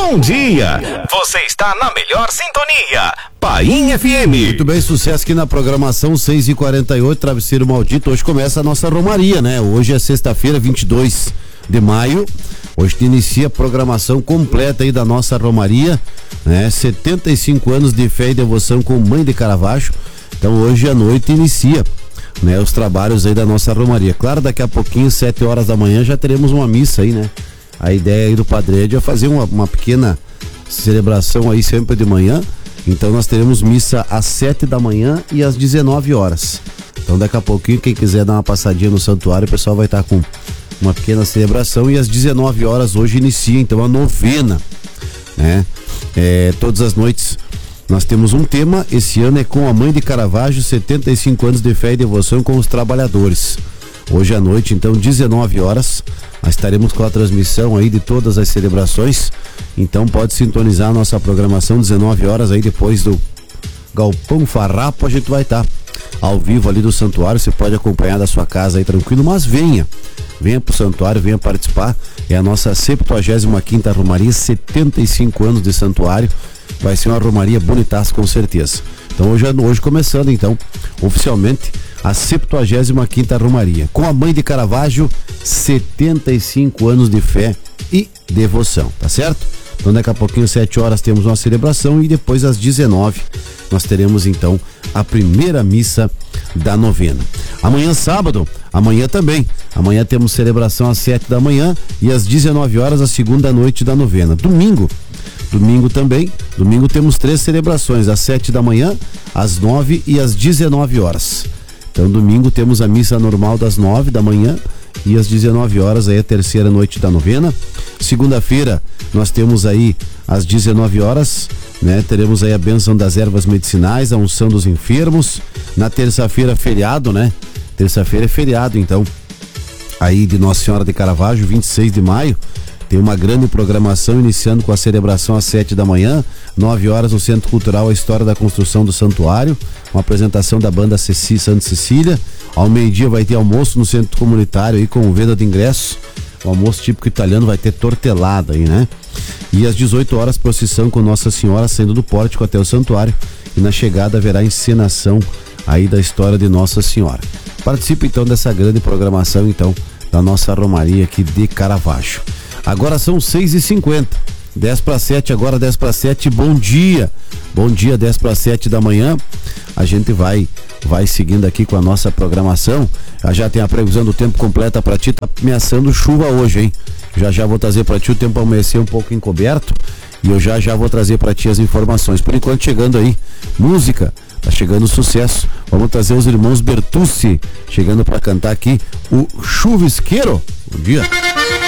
bom dia. Você está na melhor sintonia. Paim FM. Muito bem, sucesso aqui na programação 6h48, Travesseiro Maldito. Hoje começa a nossa romaria, né? Hoje é sexta-feira, 22 de maio. Hoje inicia a programação completa aí da nossa romaria, né? 75 anos de fé e devoção com Mãe de Caravaggio. Então hoje à noite inicia, né, os trabalhos aí da nossa romaria. Claro, daqui a pouquinho, 7 horas da manhã, já teremos uma missa aí, né? A ideia aí do Padre Ed é fazer uma pequena celebração aí sempre de manhã. Então nós teremos missa às 7 da manhã e às 19 horas. Então daqui a pouquinho, quem quiser dar uma passadinha no santuário, o pessoal vai estar com uma pequena celebração. E às 19 horas hoje inicia então a novena, né? Todas as noites nós temos um tema. Esse ano é com a Mãe de Caravaggio, 75 anos de fé e devoção com os trabalhadores. Hoje à noite, então, 19 horas, nós estaremos com a transmissão aí de todas as celebrações. Então pode sintonizar a nossa programação, 19 horas aí depois do Galpão Farrapo, a gente vai estar ao vivo ali do santuário. Você pode acompanhar da sua casa aí tranquilo, mas venha pro santuário, venha participar. É a nossa 75ª romaria, 75 anos de santuário. Vai ser uma romaria bonitaça, com certeza. Então hoje começando então oficialmente a 75ª romaria com a Mãe de Caravaggio, 75 anos de fé e devoção, tá certo? Então daqui a pouquinho, 7 horas, temos uma celebração e depois às 19 nós teremos então a primeira missa da novena. Amanhã, sábado, amanhã também. Temos celebração às 7 da manhã e às 19 horas a segunda noite da novena. Domingo também. Domingo temos 3 celebrações, às 7 da manhã, às 9 e às 19 horas. Então domingo temos a missa normal das 9 da manhã e às 19 horas aí a terceira noite da novena. Segunda-feira nós temos aí às 19 horas, né? Teremos aí a bênção das ervas medicinais, a unção dos enfermos. Na terça-feira, feriado, né? Terça-feira é feriado, então, aí de Nossa Senhora de Caravaggio, 26 de maio. Tem uma grande programação, iniciando com a celebração às 7 da manhã, 9 horas no Centro Cultural, a história da construção do santuário, uma apresentação da banda Santa Cecília. Ao meio-dia vai ter almoço no Centro Comunitário aí com venda de ingressos. O almoço típico italiano, vai ter tortelada aí, né? E às 18 horas, procissão com Nossa Senhora saindo do pórtico até o santuário. E na chegada haverá encenação aí da história de Nossa Senhora. Participe então dessa grande programação então da nossa romaria aqui de Caravaggio. Agora são 6h50, 10 para 7, agora 10 para 7, bom dia, 10 para 7 da manhã. A gente vai seguindo aqui com a nossa programação. Já tem a previsão do tempo completa para ti, tá ameaçando chuva hoje, hein? Já vou trazer para ti, o tempo amanhecer um pouco encoberto e eu já vou trazer para ti as informações. Por enquanto, chegando aí música, tá chegando sucesso. Vamos trazer os irmãos Bertucci chegando para cantar aqui o Chuvisqueiro. Bom dia.